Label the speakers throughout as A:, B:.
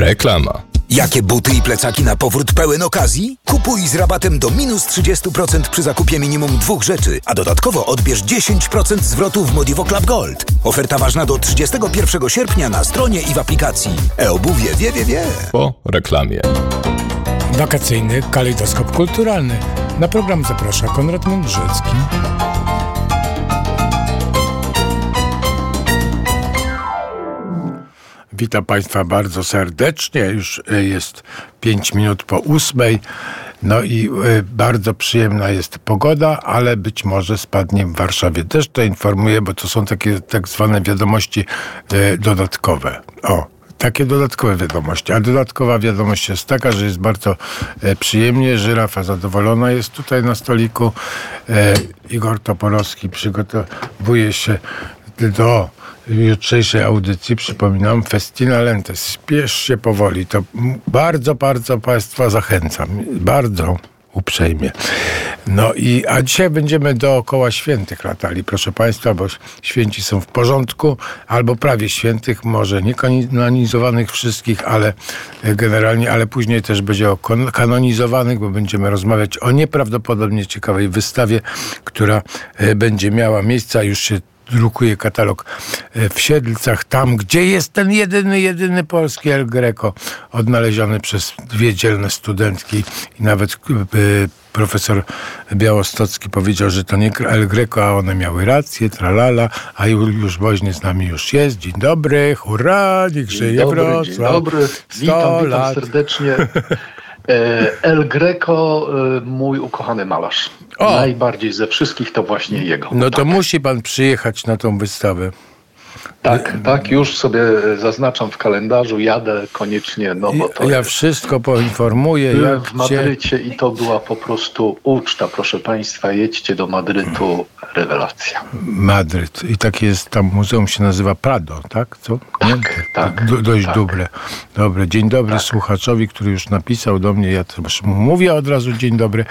A: Reklama.
B: Jakie buty i plecaki na powrót pełen okazji? Kupuj z rabatem do minus 30% przy zakupie minimum 2 rzeczy, a dodatkowo odbierz 10% zwrotu w Modivo Club Gold. Oferta ważna do 31 sierpnia na stronie i w aplikacji. E-obuwie wie.
A: Po reklamie.
C: Wakacyjny kalejdoskop kulturalny. Na program zaprasza Konrad Mądrzecki. Witam Państwa bardzo serdecznie. Już jest 5 minut po 8. No i bardzo przyjemna jest pogoda, ale być może spadnie w Warszawie. Też to informuję, bo to są takie tak zwane wiadomości dodatkowe. Takie dodatkowe wiadomości. A dodatkowa wiadomość jest taka, że jest bardzo przyjemnie. Żyrafa zadowolona jest tutaj na stoliku. Igor Toporowski przygotowuje się do jutrzejszej audycji. Przypominam, Festina Lentes. Spiesz się powoli. To bardzo, bardzo Państwa zachęcam. Bardzo uprzejmie. A dzisiaj będziemy dookoła świętych latali, proszę Państwa, bo święci są w porządku, albo prawie świętych, może nie kanonizowanych wszystkich, ale generalnie, ale później też będzie o kanonizowanych, bo będziemy rozmawiać o nieprawdopodobnie ciekawej wystawie, która będzie miała miejsce, już się drukuje katalog w Siedlcach, tam gdzie jest ten jedyny polski El Greco, odnaleziony przez 2 dzielne studentki i nawet profesor Białostocki powiedział, że to nie El Greco, a one miały rację, tralala, a Juliusz Woźny z nami już jest. Dzień dobry, hurra, niech żyje Wrocław.
D: Dzień dobry, witam serdecznie. El Greco, mój ukochany malarz. Najbardziej ze wszystkich to właśnie jego.
C: No to musi pan przyjechać na tą wystawę.
D: Tak, już sobie zaznaczam w kalendarzu, jadę koniecznie, bo to
C: ja wszystko poinformuję.
D: Byłem w Madrycie i to była po prostu uczta, proszę Państwa, jedźcie do Madrytu, rewelacja.
C: Madryt. I takie jest, tam muzeum się nazywa Prado, tak? Co?
D: Tak.
C: Dość dobre. Dobre. Dzień dobry słuchaczowi, który już napisał do mnie, ja też mówię od razu dzień dobry.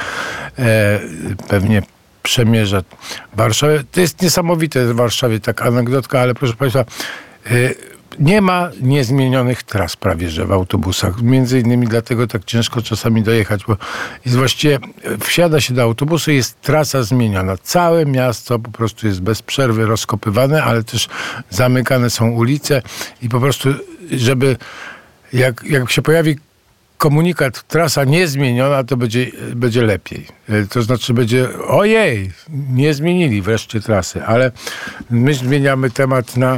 C: Pewnie przemierza Warszawę. To jest niesamowite w Warszawie, tak anegdotka, ale proszę Państwa, nie ma niezmienionych tras prawie, że w autobusach. Między innymi dlatego tak ciężko czasami dojechać, bo właściwie wsiada się do autobusu i jest trasa zmieniona. Całe miasto po prostu jest bez przerwy rozkopywane, ale też zamykane są ulice i po prostu, żeby jak się pojawi komunikat, trasa niezmieniona, to będzie lepiej. To znaczy będzie, ojej, nie zmienili wreszcie trasy, ale my zmieniamy temat na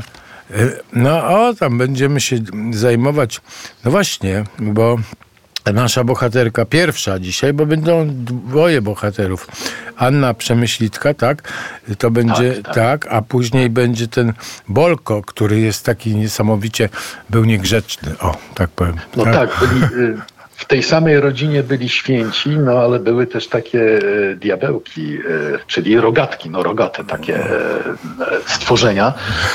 C: tam będziemy się zajmować, no właśnie, bo nasza bohaterka pierwsza dzisiaj, bo będą 2 bohaterów. Anna Przemyślitka, tak? To będzie tak, a później będzie ten Bolko, który jest taki niesamowicie, był niegrzeczny. Tak powiem.
D: W tej samej rodzinie byli święci, ale były też takie diabełki, czyli rogatki, rogate takie stworzenia.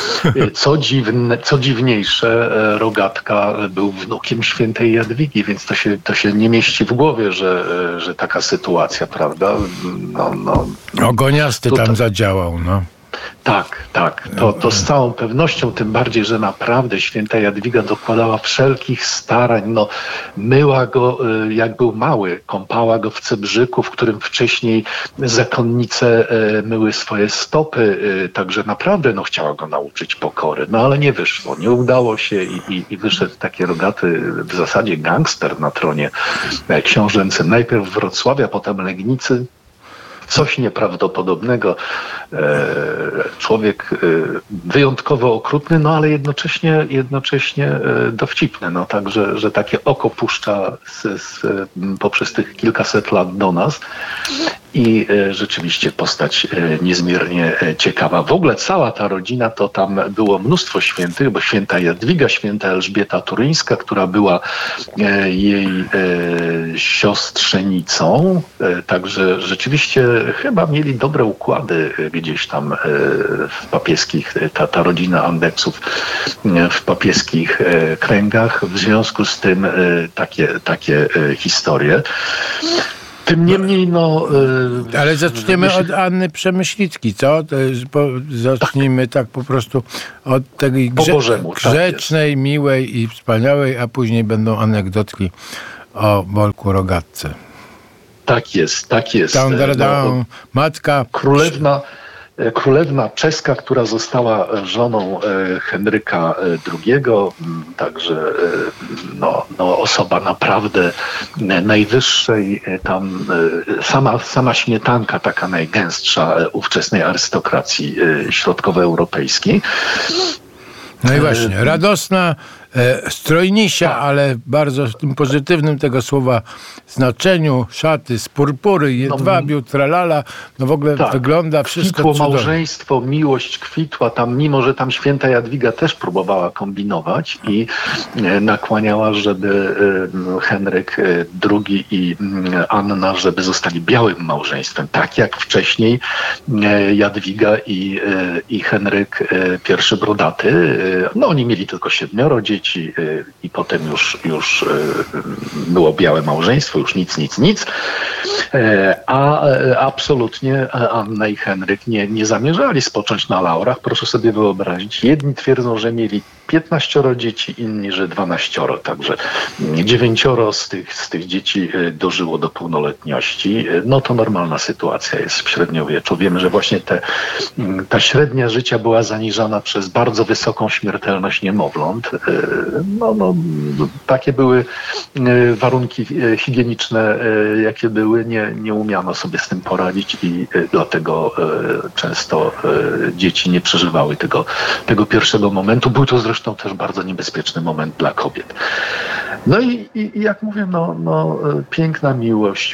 D: Co dziwniejsze, rogatka był wnukiem świętej Jadwigi, więc to się nie mieści w głowie, że taka sytuacja, prawda?
C: Ogoniasty tam zadziałał,
D: Tak. To z całą pewnością, tym bardziej, że naprawdę święta Jadwiga dokładała wszelkich starań. Myła go, jak był mały, kąpała go w Cebrzyku, w którym wcześniej zakonnice myły swoje stopy. Także naprawdę chciała go nauczyć pokory. Ale nie wyszło, nie udało się i wyszedł taki rogaty, w zasadzie gangster na tronie książęcym. Najpierw Wrocławia, potem Legnicy. Coś nieprawdopodobnego. Człowiek wyjątkowo okrutny, ale jednocześnie dowcipny. Także, że takie oko puszcza poprzez tych kilkaset lat do nas i rzeczywiście postać niezmiernie ciekawa. W ogóle cała ta rodzina, to tam było mnóstwo świętych, bo święta Jadwiga, święta Elżbieta Turyńska, która była jej siostrzenicą, także rzeczywiście chyba mieli dobre układy gdzieś tam w papieskich, ta rodzina Andeksów w papieskich kręgach. W związku z tym takie historie. Tym niemniej,
C: Ale zaczniemy od Anny Przemyślicki, co? Zacznijmy tak po prostu od tej grzecznej, miłej i wspaniałej, a później będą anegdotki o Bolku Rogatce.
D: Tak jest.
C: Matka...
D: Królewna czeska, która została żoną Henryka II, także osoba naprawdę najwyższej, tam sama śmietanka, taka najgęstsza ówczesnej arystokracji środkowoeuropejskiej.
C: No i właśnie, radosna, strojnisia, ale bardzo w tym pozytywnym tego słowa znaczeniu, szaty z purpury, jedwabiu, tralala, w ogóle wygląda wszystko
D: kwitło
C: cudownie.
D: Małżeństwo, miłość kwitła tam, mimo że tam święta Jadwiga też próbowała kombinować i nakłaniała, żeby Henryk II i Anna, żeby zostali białym małżeństwem, tak jak wcześniej Jadwiga i Henryk I Brodaty. Oni mieli tylko 7 dzieci i potem już było białe małżeństwo, już nic. A absolutnie Anna i Henryk nie zamierzali spocząć na laurach. Proszę sobie wyobrazić, jedni twierdzą, że mieli 15 dzieci, inni, że 12. Także 9 z tych dzieci dożyło do pełnoletności. To normalna sytuacja jest w średniowieczu. Wiemy, że właśnie ta średnia życia była zaniżana przez bardzo wysoką śmiertelność niemowląt. Takie były warunki higieniczne, jakie były. Nie umiano sobie z tym poradzić i dlatego często dzieci nie przeżywały tego pierwszego momentu. Był to zresztą też bardzo niebezpieczny moment dla kobiet. I jak mówię, piękna miłość,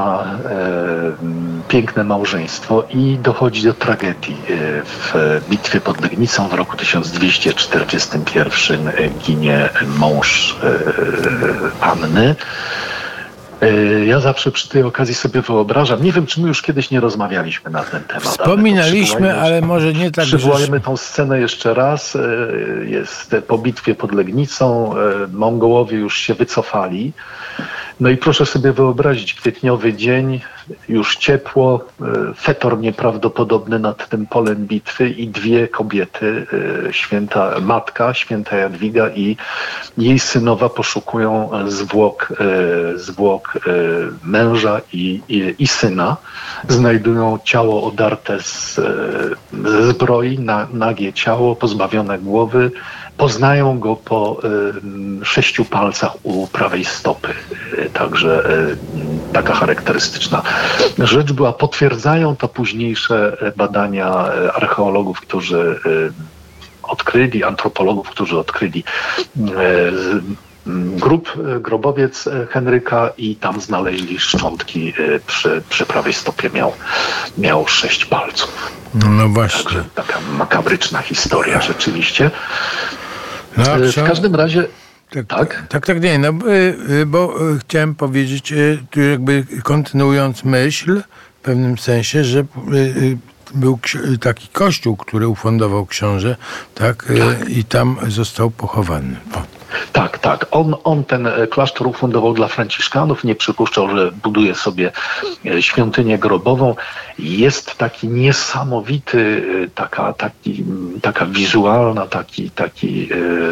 D: piękne małżeństwo i dochodzi do tragedii. W bitwie pod Legnicą w roku 1241 ginie mąż Anny. Ja zawsze przy tej okazji sobie wyobrażam, nie wiem, czy my już kiedyś nie rozmawialiśmy na ten temat.
C: Wspominaliśmy, ale może nie tak.
D: Przywołajmy tą scenę jeszcze raz. Jest po bitwie pod Legnicą, Mongołowie już się wycofali. I proszę sobie wyobrazić, kwietniowy dzień, już ciepło, fetor nieprawdopodobny nad tym polem bitwy i dwie kobiety, święta Jadwiga i jej synowa poszukują zwłok męża i syna. Znajdują ciało odarte ze zbroi, nagie ciało, pozbawione głowy. Poznają go po 6 palcach u prawej stopy. Także taka charakterystyczna rzecz była. Potwierdzają to późniejsze badania archeologów, którzy odkryli, antropologów, którzy odkryli grobowiec Henryka i tam znaleźli szczątki przy prawej stopie. Miał 6 palców.
C: No właśnie.
D: Także taka makabryczna historia rzeczywiście. W każdym razie... Tak,
C: bo chciałem powiedzieć, tu jakby kontynuując myśl, w pewnym sensie, że był taki kościół, który ufundował książę, i tam został pochowany.
D: Tak. On ten klasztor ufundował dla franciszkanów, nie przypuszczał, że buduje sobie świątynię grobową. Jest taki niesamowity, taka wizualna, taki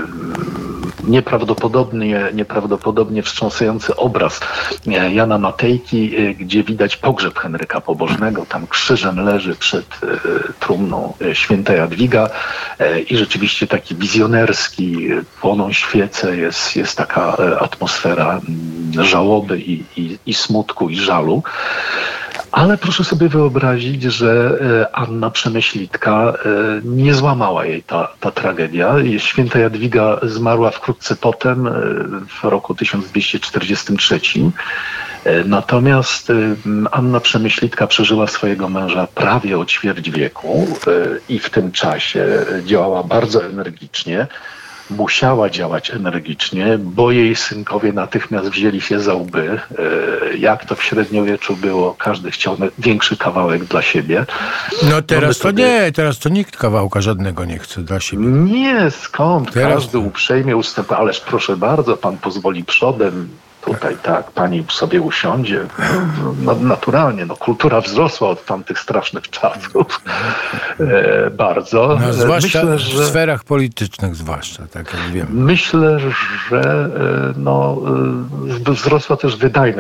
D: nieprawdopodobnie wstrząsający obraz Jana Matejki, gdzie widać pogrzeb Henryka Pobożnego. Tam krzyżem leży przed trumną święta Jadwiga i rzeczywiście taki wizjonerski, płoną świece, jest taka atmosfera żałoby i smutku i żalu. Ale proszę sobie wyobrazić, że Anna Przemyślitka nie złamała jej ta tragedia. Święta Jadwiga zmarła wkrótce potem, w roku 1243. Natomiast Anna Przemyślitka przeżyła swojego męża prawie o ćwierć wieku i w tym czasie działała bardzo energicznie. Musiała działać energicznie, bo jej synkowie natychmiast wzięli się za łby. Jak to w średniowieczu było, każdy chciał większy kawałek dla siebie.
C: Teraz to nikt kawałka żadnego nie chce dla siebie.
D: Nie, skąd? Każdy uprzejmie ustępuje, ależ proszę bardzo, pan pozwoli przodem. Tutaj tak, pani sobie usiądzie. No, naturalnie, kultura wzrosła od tamtych strasznych czasów. Bardzo.
C: No, zwłaszcza myślę, w sferach politycznych, zwłaszcza, tak jak wiemy.
D: Myślę, że wzrosła też wydajność